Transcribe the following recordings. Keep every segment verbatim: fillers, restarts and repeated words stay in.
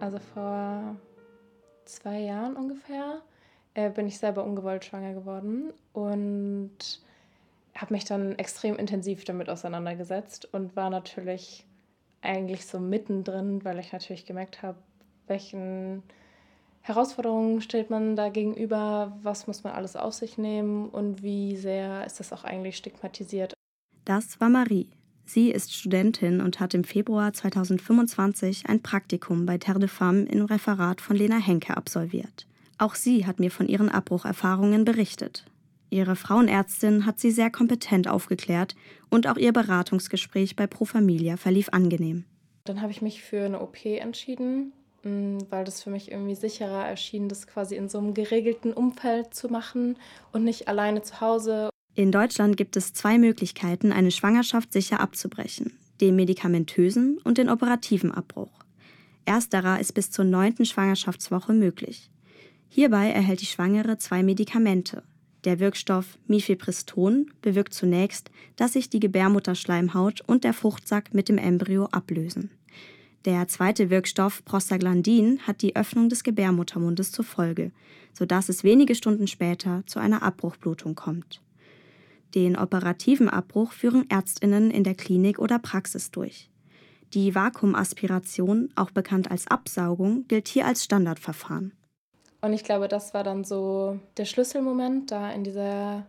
Also vor zwei Jahren ungefähr äh, bin ich selber ungewollt schwanger geworden und habe mich dann extrem intensiv damit auseinandergesetzt und war natürlich eigentlich so mittendrin, weil ich natürlich gemerkt habe, welchen Herausforderungen stellt man da gegenüber, was muss man alles auf sich nehmen und wie sehr ist das auch eigentlich stigmatisiert. Das war Marie. Sie ist Studentin und hat im Februar zweitausendfünfundzwanzig ein Praktikum bei Terre de Femme im Referat von Lena Henke absolviert. Auch sie hat mir von ihren Abbrucherfahrungen berichtet. Ihre Frauenärztin hat sie sehr kompetent aufgeklärt und auch ihr Beratungsgespräch bei Pro Familia verlief angenehm. Dann habe ich mich für eine O P entschieden, weil das für mich irgendwie sicherer erschien, das quasi in so einem geregelten Umfeld zu machen und nicht alleine zu Hause. In Deutschland gibt es zwei Möglichkeiten, eine Schwangerschaft sicher abzubrechen: den medikamentösen und den operativen Abbruch. Ersterer ist bis zur neunten Schwangerschaftswoche möglich. Hierbei erhält die Schwangere zwei Medikamente. Der Wirkstoff Mifepriston bewirkt zunächst, dass sich die Gebärmutterschleimhaut und der Fruchtsack mit dem Embryo ablösen. Der zweite Wirkstoff Prostaglandin hat die Öffnung des Gebärmuttermundes zur Folge, sodass es wenige Stunden später zu einer Abbruchblutung kommt. Den operativen Abbruch führen ÄrztInnen in der Klinik oder Praxis durch. Die Vakuumaspiration, auch bekannt als Absaugung, gilt hier als Standardverfahren. Und ich glaube, das war dann so der Schlüsselmoment, da in dieser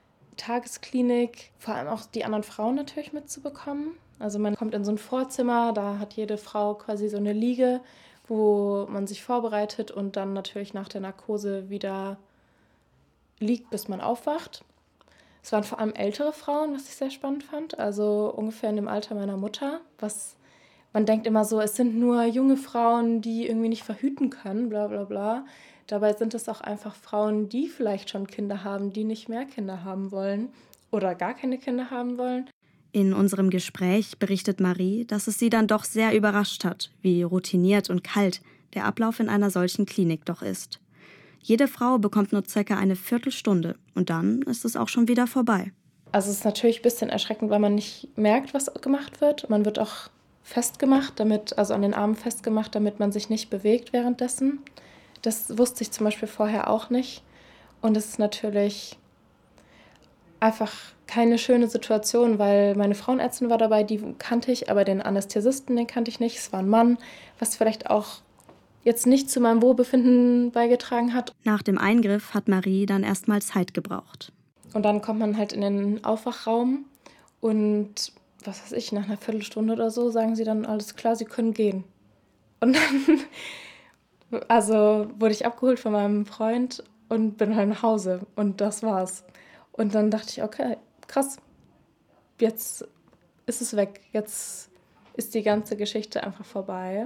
Tagesklinik vor allem auch die anderen Frauen natürlich mitzubekommen. Also man kommt in so ein Vorzimmer, da hat jede Frau quasi so eine Liege, wo man sich vorbereitet und dann natürlich nach der Narkose wieder liegt, bis man aufwacht. Es waren vor allem ältere Frauen, was ich sehr spannend fand, also ungefähr in dem Alter meiner Mutter. Was man denkt immer so, es sind nur junge Frauen, die irgendwie nicht verhüten können, bla bla bla. Dabei sind es auch einfach Frauen, die vielleicht schon Kinder haben, die nicht mehr Kinder haben wollen oder gar keine Kinder haben wollen. In unserem Gespräch berichtet Marie, dass es sie dann doch sehr überrascht hat, wie routiniert und kalt der Ablauf in einer solchen Klinik doch ist. Jede Frau bekommt nur circa eine Viertelstunde und dann ist es auch schon wieder vorbei. Also es ist natürlich ein bisschen erschreckend, weil man nicht merkt, was gemacht wird. Man wird auch festgemacht, damit, also an den Armen festgemacht, damit man sich nicht bewegt währenddessen. Das wusste ich zum Beispiel vorher auch nicht. Und es ist natürlich einfach keine schöne Situation, weil meine Frauenärztin war dabei, die kannte ich, aber den Anästhesisten, den kannte ich nicht. Es war ein Mann, was vielleicht auch jetzt nicht zu meinem Wohlbefinden beigetragen hat. Nach dem Eingriff hat Marie dann erstmal Zeit gebraucht. Und dann kommt man halt in den Aufwachraum und, was weiß ich, nach einer Viertelstunde oder so sagen sie dann, alles klar, sie können gehen. Und dann, also wurde ich abgeholt von meinem Freund und bin halt nach Hause und das war's. Und dann dachte ich, okay, krass, jetzt ist es weg, jetzt ist die ganze Geschichte einfach vorbei.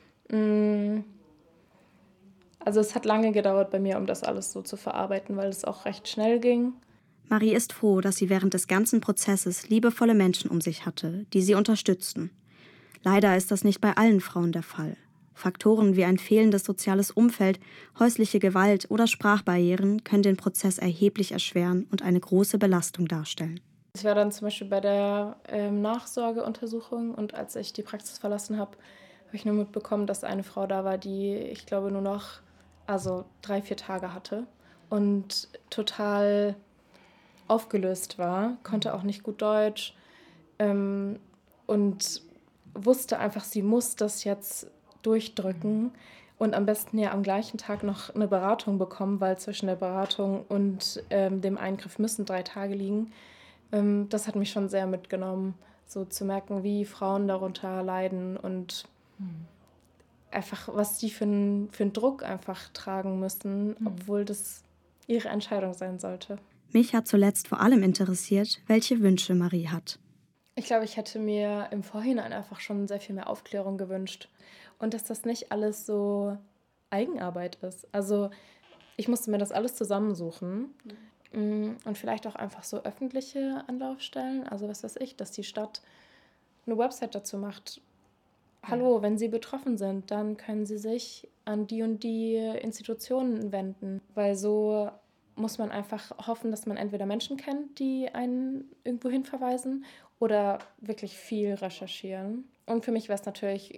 Also es hat lange gedauert bei mir, um das alles so zu verarbeiten, weil es auch recht schnell ging. Marie ist froh, dass sie während des ganzen Prozesses liebevolle Menschen um sich hatte, die sie unterstützten. Leider ist das nicht bei allen Frauen der Fall. Faktoren wie ein fehlendes soziales Umfeld, häusliche Gewalt oder Sprachbarrieren können den Prozess erheblich erschweren und eine große Belastung darstellen. Ich war dann zum Beispiel bei der ähm, Nachsorgeuntersuchung und als ich die Praxis verlassen habe, habe ich nur mitbekommen, dass eine Frau da war, die, ich glaube, nur noch also drei, vier Tage hatte und total aufgelöst war, konnte auch nicht gut Deutsch ähm, und wusste einfach, sie muss das jetzt durchdrücken und am besten ja am gleichen Tag noch eine Beratung bekommen, weil zwischen der Beratung und ähm, dem Eingriff müssen drei Tage liegen. Ähm, das hat mich schon sehr mitgenommen, so zu merken, wie Frauen darunter leiden und mhm. einfach, was die für einen für einen Druck einfach tragen müssen, mhm. obwohl das ihre Entscheidung sein sollte. Mich hat zuletzt vor allem interessiert, welche Wünsche Marie hat. Ich glaube, ich hätte mir im Vorhinein einfach schon sehr viel mehr Aufklärung gewünscht. Und dass das nicht alles so Eigenarbeit ist. Also ich musste mir das alles zusammensuchen. Mhm. Und vielleicht auch einfach so öffentliche Anlaufstellen. Also was weiß ich, dass die Stadt eine Website dazu macht. Hallo, ja. Wenn Sie betroffen sind, dann können Sie sich an die und die Institutionen wenden. Weil so muss man einfach hoffen, dass man entweder Menschen kennt, die einen irgendwo hin verweisen oder wirklich viel recherchieren. Und für mich wäre es natürlich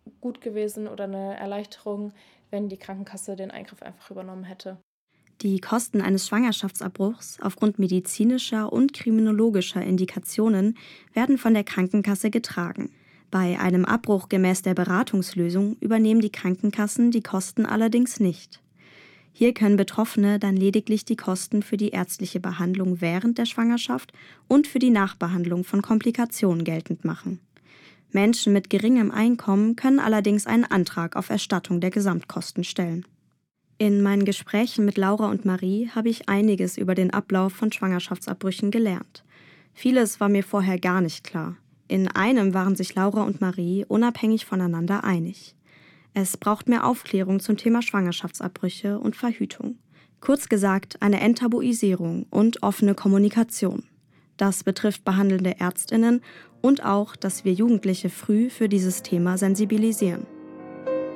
gut gewesen oder eine Erleichterung, wenn die Krankenkasse den Eingriff einfach übernommen hätte. Die Kosten eines Schwangerschaftsabbruchs aufgrund medizinischer und kriminologischer Indikationen werden von der Krankenkasse getragen. Bei einem Abbruch gemäß der Beratungslösung übernehmen die Krankenkassen die Kosten allerdings nicht. Hier können Betroffene dann lediglich die Kosten für die ärztliche Behandlung während der Schwangerschaft und für die Nachbehandlung von Komplikationen geltend machen. Menschen mit geringem Einkommen können allerdings einen Antrag auf Erstattung der Gesamtkosten stellen. In meinen Gesprächen mit Laura und Marie habe ich einiges über den Ablauf von Schwangerschaftsabbrüchen gelernt. Vieles war mir vorher gar nicht klar. In einem waren sich Laura und Marie unabhängig voneinander einig. Es braucht mehr Aufklärung zum Thema Schwangerschaftsabbrüche und Verhütung. Kurz gesagt, eine Enttabuisierung und offene Kommunikation. Das betrifft behandelnde ÄrztInnen und auch, dass wir Jugendliche früh für dieses Thema sensibilisieren.